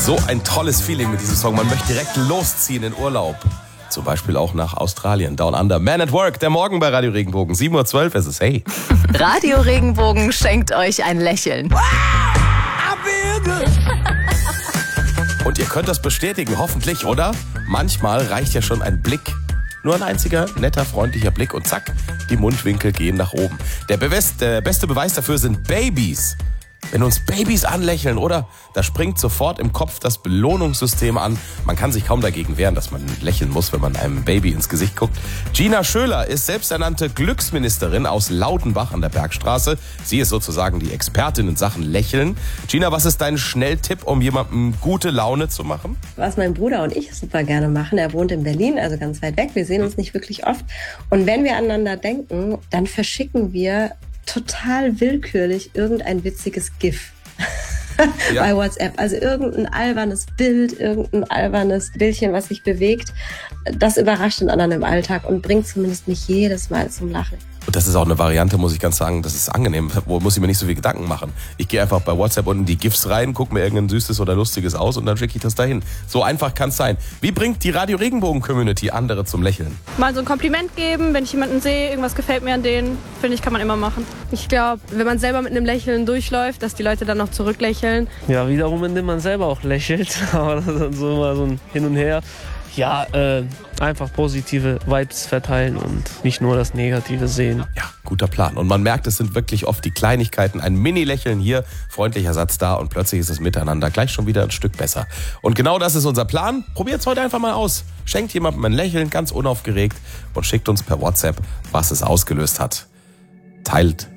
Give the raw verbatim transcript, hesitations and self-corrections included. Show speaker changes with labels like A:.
A: So ein tolles Feeling mit diesem Song. Man möchte direkt losziehen in Urlaub. Zum Beispiel auch nach Australien. Down Under. Man at Work, der Morgen bei Radio Regenbogen. sieben Uhr zwölf ist es. Hey.
B: Radio Regenbogen schenkt euch ein Lächeln.
A: Und ihr könnt das bestätigen, hoffentlich, oder? Manchmal reicht ja schon ein Blick. Nur ein einziger, netter, freundlicher Blick und zack, die Mundwinkel gehen nach oben. Der, Beweis, der beste Beweis dafür sind Babys. Wenn uns Babys anlächeln, oder? Da springt sofort im Kopf das Belohnungssystem an. Man kann sich kaum dagegen wehren, dass man lächeln muss, wenn man einem Baby ins Gesicht guckt. Gina Schöler ist selbsternannte Glücksministerin aus Lautenbach an der Bergstraße. Sie ist sozusagen die Expertin in Sachen Lächeln. Gina, was ist dein Schnelltipp, um jemandem gute Laune zu machen?
C: Was mein Bruder und ich super gerne machen, er wohnt in Berlin, also ganz weit weg. Wir sehen uns nicht wirklich oft. Und wenn wir aneinander denken, dann verschicken wir total willkürlich irgendein witziges GIF ja. bei WhatsApp. Also irgendein albernes Bild, irgendein albernes Bildchen, was sich bewegt. Das überrascht den anderen im Alltag und bringt zumindest mich jedes Mal zum Lachen.
A: Und das ist auch eine Variante, muss ich ganz sagen, das ist angenehm. Wo muss ich mir nicht so viel Gedanken machen. Ich gehe einfach bei WhatsApp unten die GIFs rein, gucke mir irgendein Süßes oder Lustiges aus und dann schicke ich das dahin. So einfach kann es sein. Wie bringt die Radio Regenbogen Community andere zum Lächeln?
D: Mal so ein Kompliment geben, wenn ich jemanden sehe, irgendwas gefällt mir an denen, finde ich, kann man immer machen.
E: Ich glaube, wenn man selber mit einem Lächeln durchläuft, dass die Leute dann noch zurücklächeln.
F: Ja, wiederum, indem man selber auch lächelt, aber das ist dann so mal so ein Hin und Her. Ja, äh, einfach positive Vibes verteilen und nicht nur das Negative sehen.
A: Ja, guter Plan. Und man merkt, es sind wirklich oft die Kleinigkeiten. Ein Mini-Lächeln hier, freundlicher Satz da und plötzlich ist das Miteinander gleich schon wieder ein Stück besser. Und genau das ist unser Plan. Probiert's heute einfach mal aus. Schenkt jemandem ein Lächeln, ganz unaufgeregt und schickt uns per WhatsApp, was es ausgelöst hat. Teilt